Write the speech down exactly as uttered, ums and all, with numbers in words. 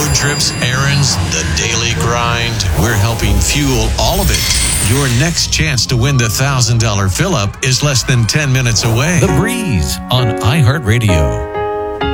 road trips, errands, the daily grind. We're helping fuel all of it. Your next chance to win the one thousand dollars fill-up is less than ten minutes away. The Breeze on iHeartRadio.